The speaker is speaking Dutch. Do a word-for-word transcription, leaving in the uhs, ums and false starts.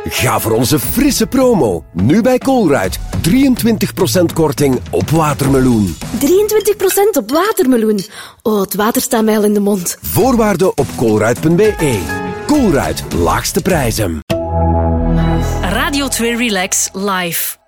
Ga voor onze frisse promo. Nu bij Colruyt. drieëntwintig procent korting op watermeloen. drieëntwintig procent op watermeloen. Oh, het water staat mij al in de mond. Voorwaarden op colruyt punt b e. Colruyt, laagste prijzen. Radio twee Relax Live.